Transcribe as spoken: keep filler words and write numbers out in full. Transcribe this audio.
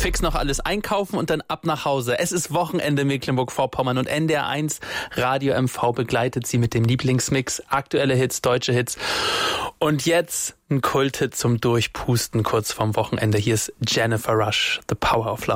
fix noch alles einkaufen und dann ab nach Hause. Es ist Wochenende Mecklenburg-Vorpommern und N D R eins Radio M V begleitet Sie mit dem Lieblingsmix, aktuelle Hits, deutsche Hits. Und jetzt ein Kulthit zum Durchpusten kurz vorm Wochenende. Hier ist Jennifer Rush, The Power of Love.